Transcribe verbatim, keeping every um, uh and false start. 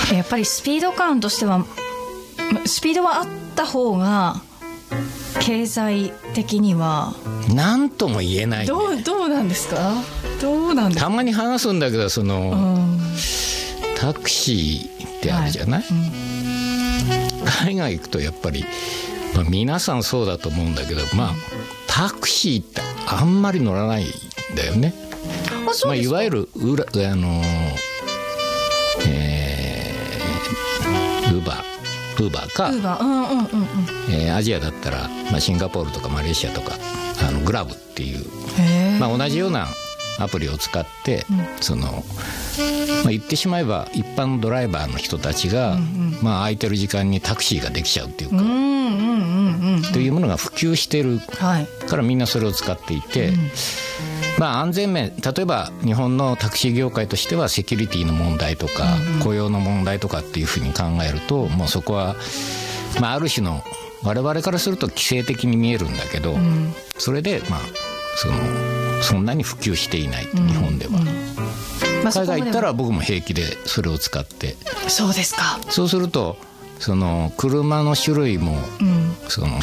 やっぱりスピード感としてはスピードはあった方が経済的には何とも言えない、ね、 どう、どうなんですか？どうなんですか？ たまに話すんだけどその、うん、タクシーってあるじゃない、はいうん、海外行くとやっぱり、まあ、皆さんそうだと思うんだけど、まあ、タクシーってあんまり乗らないんだよね。 あ、そうですか？ まあ、いわゆるウラあのえー、ウーバーウーバーか、 ウーバー、うんうんうんうんえー、アジアだったら、まあ、シンガポールとかマレーシアとかあのグラブっていう、まあ、同じようなアプリを使って、うん、そのまあ、言ってしまえば一般ドライバーの人たちが、うんうんまあ、空いてる時間にタクシーができちゃうっていうか、うんうんうんうん、というものが普及してるからみんなそれを使っていて、うんまあ、安全面例えば日本のタクシー業界としてはセキュリティの問題とか、うんうん、雇用の問題とかっていうふうに考えるともうそこは、まあ、ある種の我々からすると規制的に見えるんだけど、うん、それで、まあ、そのそんなに普及していない、うん、日本では、うんまあ、海外行ったら僕も平気でそれを使ってそうですか。 そうするとその車の種類も、うん、その